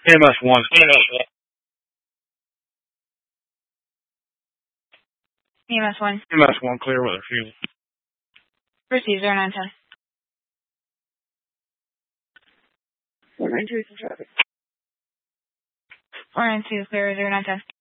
EMS 1. EMS 1. EMS 1, clear weather, fuel. Receive 0910. 492 is in traffic. 492, clear 0910.